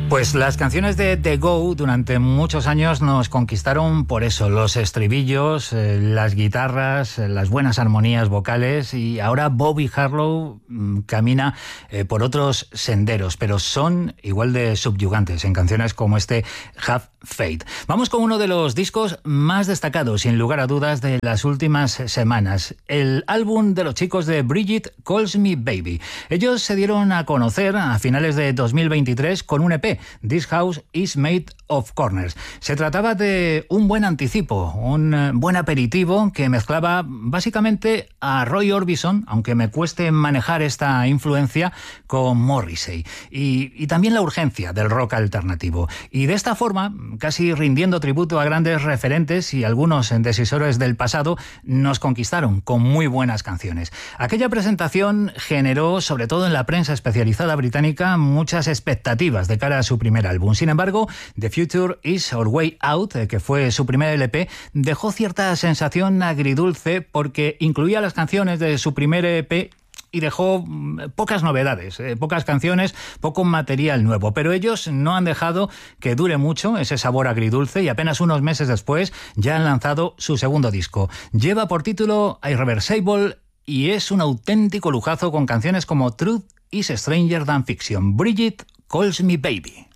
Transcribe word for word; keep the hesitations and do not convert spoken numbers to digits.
Pues las canciones de The Go durante muchos años nos conquistaron por eso, los estribillos, eh, las guitarras, eh, las buenas armonías vocales, y ahora Bobby Harlow mm, camina eh, por otros senderos, pero son igual de subyugantes en canciones como este Have Faith. Vamos con uno de los discos más destacados, sin lugar a dudas, de las últimas semanas, el álbum de los chicos de Bridget Calls Me Baby. Ellos se dieron a conocer a finales de dos mil veintitrés con un E P, This House is Made of Corners. Se trataba de un buen anticipo, un buen aperitivo que mezclaba básicamente a Roy Orbison, aunque me cueste manejar esta influencia, con Morrissey, y, y también la urgencia del rock alternativo. Y de esta forma, casi rindiendo tributo a grandes referentes y algunos decisores del pasado, nos conquistaron con muy buenas canciones. Aquella presentación generó, sobre todo en la prensa especializada británica, muchas expectativas de cara a su primer álbum. Sin embargo, The Future Is Our Way Out, que fue su primer L P, dejó cierta sensación agridulce porque incluía las canciones de su primer E P y dejó pocas novedades, eh, pocas canciones, poco material nuevo. Pero ellos no han dejado que dure mucho ese sabor agridulce y apenas unos meses después ya han lanzado su segundo disco. Lleva por título Irreversible y es un auténtico lujazo con canciones como Truth is Stranger Than Fiction. Bridget Calls Me Baby.